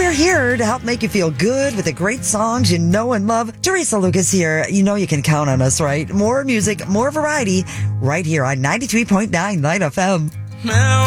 we're here to help make you feel good with the great songs you know and love. Teresa Lucas here. You know you can count on us, right? More music, more variety, right here on 93.9 Light FM. Now